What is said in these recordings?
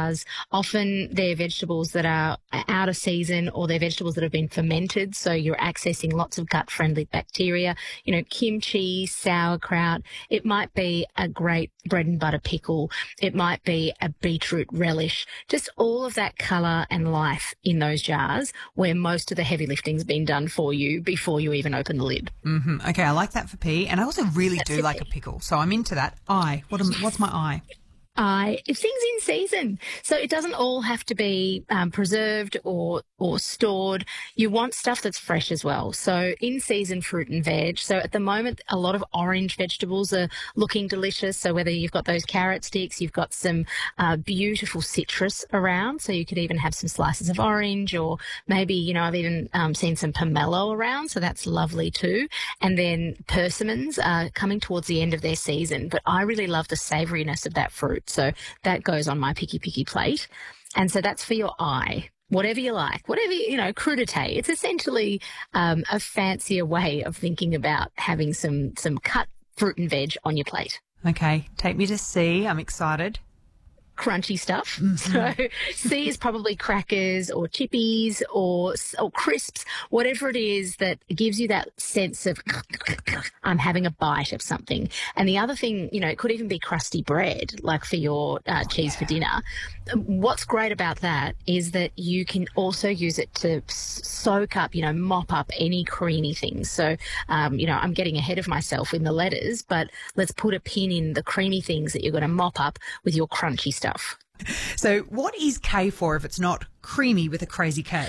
jars. Often they're vegetables that are out of season, or they're vegetables that have been fermented, so you're accessing lots of gut-friendly bacteria. You know, kimchi, sauerkraut. It might be a great bread and butter pickle. It might be a beetroot relish. Just all of that colour and life in those jars, where most of the heavy lifting's been done for you before you even open the lid. Mm-hmm. Okay, I like that for pea, and I also really do like a pickle, so I'm into that. What's my eye? Things in season. So it doesn't all have to be preserved or stored. You want stuff that's fresh as well. So in season fruit and veg. So at the moment, a lot of orange vegetables are looking delicious. So whether you've got those carrot sticks, you've got some beautiful citrus around. So you could even have some slices of orange, or maybe, you know, I've even seen some pomelo around. So that's lovely too. And then persimmons are coming towards the end of their season. But I really love the savouriness of that fruit. So that goes on my picky plate. And so that's for your eye. Whatever you like, whatever, you know, crudité. It's essentially a fancier way of thinking about having some cut fruit and veg on your plate. Okay, take me to C. I'm excited. Crunchy stuff. Mm-hmm. So C is probably crackers or chippies or crisps, whatever it is that gives you that sense of I'm having a bite of something. And the other thing, you know, it could even be crusty bread, like for your cheese for dinner. What's great about that is that you can also use it to soak up, you know, mop up any creamy things. So, you know, I'm getting ahead of myself in the letters, but let's put a pin in the creamy things that you're going to mop up with your crunchy stuff. So what is K for if it's not creamy with a crazy K?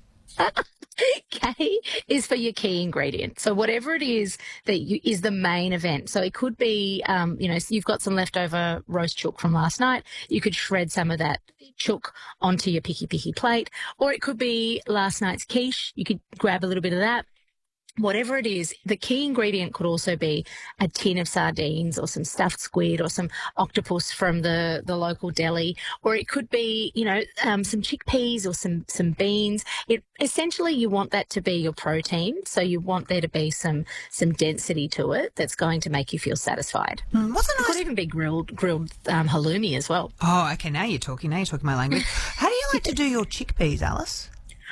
K is for your key ingredient. So whatever it is that is the main event. So it could be, you know, you've got some leftover roast chook from last night. You could shred some of that chook onto your picky plate. Or it could be last night's quiche. You could grab a little bit of that. Whatever it is, the key ingredient could also be a tin of sardines or some stuffed squid or some octopus from the local deli, or it could be, you know, some chickpeas or some beans. Essentially you want that to be your protein, so you want there to be some density to it that's going to make you feel satisfied. It could even be grilled halloumi as well. Oh, okay, now you're talking my language. How do you like to do your chickpeas, Alice?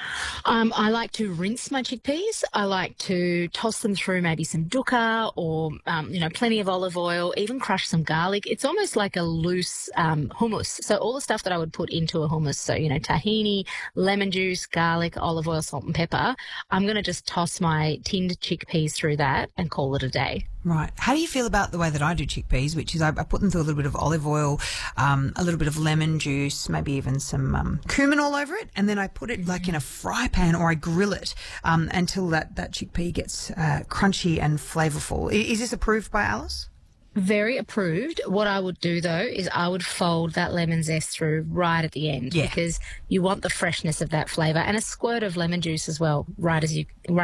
I like to rinse my chickpeas. I like to toss them through maybe some dukkha or, you know, plenty of olive oil, even crush some garlic. It's almost like a loose hummus. So all the stuff that I would put into a hummus, so, you know, tahini, lemon juice, garlic, olive oil, salt and pepper, I'm going to just toss my tinned chickpeas through that and call it a day. Right. How do you feel about the way that I do chickpeas, which is I put them through a little bit of olive oil, a little bit of lemon juice, maybe even some cumin all over it, and then I put it like in a fry pan, or I grill it until that chickpea gets crunchy and flavourful. Is this approved by Alice? Very approved. What I would do, though, is I would fold that lemon zest through right at the end, because you want the freshness of that flavour, and a squirt of lemon juice as well, right as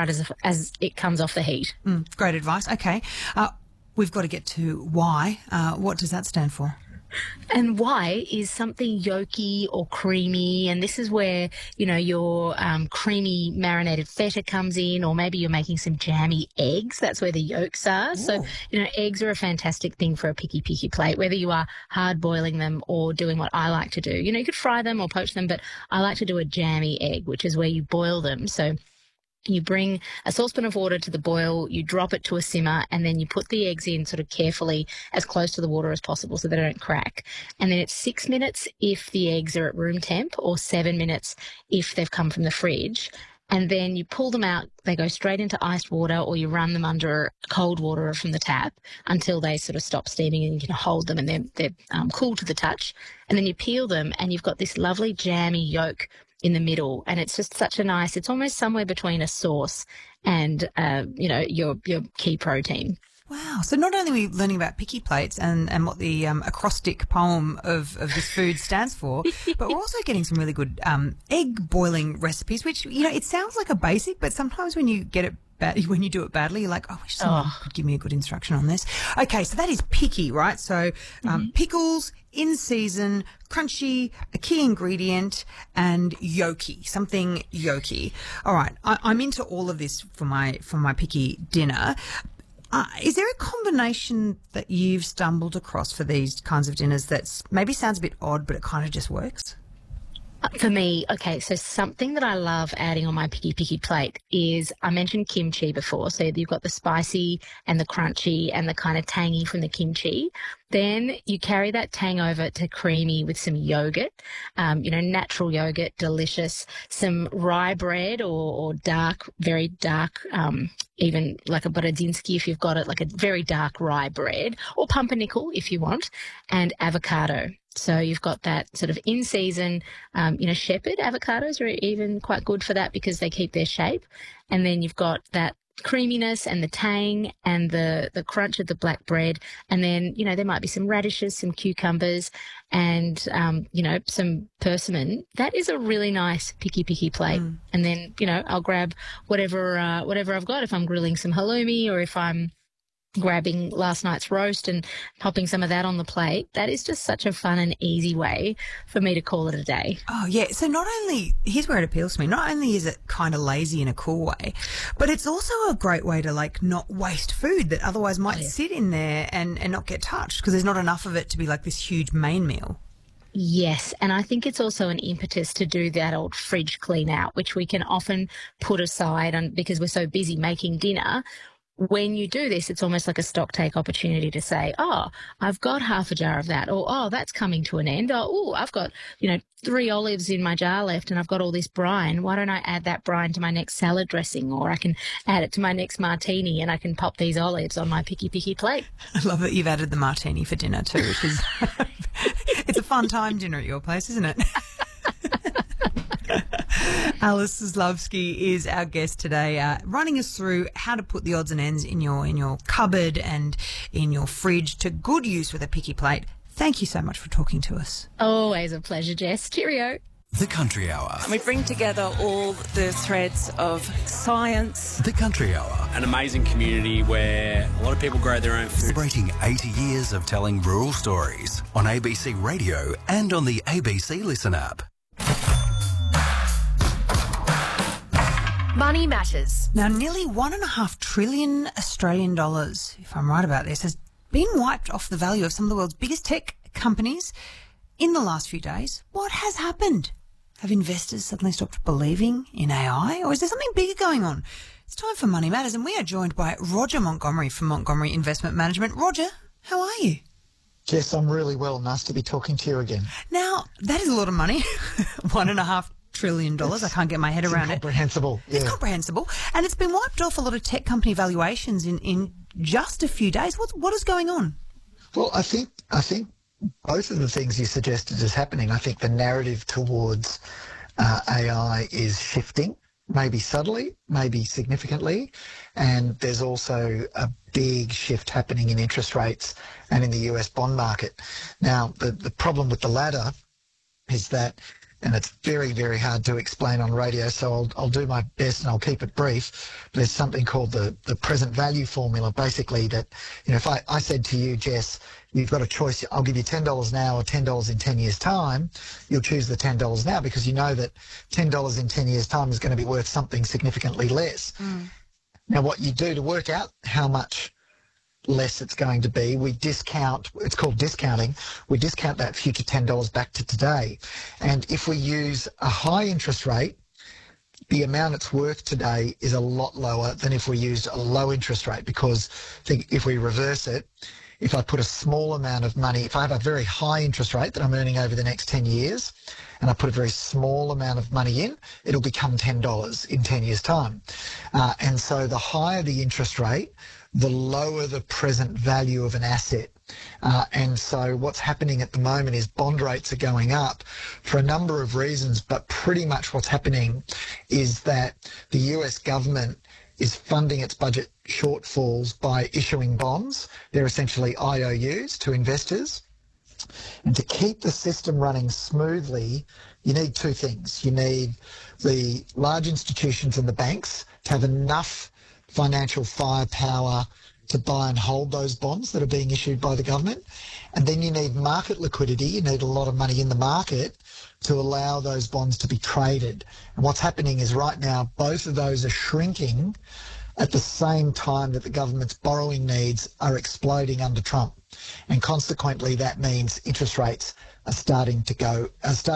it comes off the heat. Great advice. Okay. We've got to get to Y. What does that stand for? And Y is something yolky or creamy, and this is where, you know, your creamy marinated feta comes in, or maybe you're making some jammy eggs. That's where the yolks are. Ooh. So, you know, eggs are a fantastic thing for a picky plate, whether you are hard boiling them or doing what I like to do. You know, you could fry them or poach them, but I like to do a jammy egg, which is where you boil them. So you bring a saucepan of water to the boil, you drop it to a simmer, and then you put the eggs in sort of carefully as close to the water as possible so they don't crack. And then it's 6 minutes if the eggs are at room temp, or 7 minutes if they've come from the fridge. And then you pull them out, they go straight into iced water, or you run them under cold water from the tap until they sort of stop steaming, and you can hold them and they're cool to the touch. And then you peel them and you've got this lovely jammy yolk in the middle, and it's just such a nice, it's almost somewhere between a sauce and, you know, your key protein. Wow. So not only are we learning about picky plates and what the acrostic poem of this food stands for, but we're also getting some really good egg boiling recipes, which, you know, it sounds like a basic, but sometimes when you get it when you do it badly, you're like, I wish someone could give me a good instruction on this. Okay, so that is picky, right? So pickles, in season, crunchy, a key ingredient, and yolky, something yolky. All right, I'm into all of this for my picky dinner. Is there a combination that you've stumbled across for these kinds of dinners that maybe sounds a bit odd, but it kind of just works? For me, okay, so something that I love adding on my picky plate is, I mentioned kimchi before. So you've got the spicy and the crunchy and the kind of tangy from the kimchi. Then you carry that tang over to creamy with some yogurt, natural yogurt, delicious, some rye bread or dark, very dark, even like a Borodinsky if you've got it, like a very dark rye bread, or pumpernickel if you want, and avocado. So you've got that sort of in-season, shepherd avocados are even quite good for that because they keep their shape. And then you've got that creaminess and the tang and the crunch of the black bread. And then, there might be some radishes, some cucumbers and, some persimmon. That is a really nice picky plate. And then, I'll grab whatever I've got. If I'm grilling some halloumi or if I'm grabbing last night's roast and popping some of that on the plate. That is just such a fun and easy way for me to call it a day. Oh, yeah. So here's where it appeals to me. Not only is it kind of lazy in a cool way, but it's also a great way to not waste food that otherwise might sit in there and not get touched because there's not enough of it to be like this huge main meal. Yes, and I think it's also an impetus to do that old fridge clean out, which we can often put aside because we're so busy making dinner. When you do this, it's almost like a stock take opportunity to say, oh, I've got half a jar of that, or, oh, that's coming to an end. Oh, I've got, 3 olives in my jar left and I've got all this brine. Why don't I add that brine to my next salad dressing, or I can add it to my next martini and I can pop these olives on my picky plate. I love that you've added the martini for dinner too, which is, it's a fun time dinner at your place, isn't it? Alice Zaslavsky is our guest today, running us through how to put the odds and ends in your cupboard and in your fridge to good use with a picky plate. Thank you so much for talking to us. Always a pleasure, Jess. Cheerio. The Country Hour. We bring together all the threads of science. The Country Hour. An amazing community where a lot of people grow their own food. Celebrating 80 years of telling rural stories on ABC Radio and on the ABC Listen app. Money Matters. Now, nearly $1.5 trillion Australian dollars, if I'm right about this, has been wiped off the value of some of the world's biggest tech companies in the last few days. What has happened? Have investors suddenly stopped believing in AI, or is there something bigger going on? It's time for Money Matters, and we are joined by Roger Montgomery from Montgomery Investment Management. Roger, how are you? Jess, I'm really well. Nice to be talking to you again. Now, that is a lot of money. $1.5 trillion. I can't get my head around it. Incomprehensible. Yeah. It's comprehensible. And it's been wiped off a lot of tech company valuations in just a few days. What is going on? Well, I think both of the things you suggested is happening. I think the narrative towards AI is shifting, maybe subtly, maybe significantly. And there's also a big shift happening in interest rates and in the US bond market. Now, the problem with the latter is that, and it's very, very hard to explain on radio, so I'll do my best and I'll keep it brief. But there's something called the present value formula, basically that, if I said to you, Jess, you've got a choice, I'll give you $10 now or $10 in 10 years' time, you'll choose the $10 now because you know that $10 in 10 years' time is going to be worth something significantly less. Now, what you do to work out how much less it's going to be, we discount, it's called discounting, we discount that future $10 back to today. And if we use a high interest rate, the amount it's worth today is a lot lower than if we used a low interest rate, because if we reverse it, if I put a small amount of money, if I have a very high interest rate that I'm earning over the next 10 years, and I put a very small amount of money in, it'll become $10 in 10 years' time. And so the higher the interest rate, the lower the present value of an asset. And so what's happening at the moment is bond rates are going up for a number of reasons, but pretty much what's happening is that the US government is funding its budget shortfalls by issuing bonds. They're essentially IOUs to investors. And to keep the system running smoothly, you need two things. You need the large institutions and the banks to have enough financial firepower to buy and hold those bonds that are being issued by the government. And then you need market liquidity. You need a lot of money in the market to allow those bonds to be traded. And what's happening is right now, both of those are shrinking at the same time that the government's borrowing needs are exploding under Trump. And consequently, that means interest rates are starting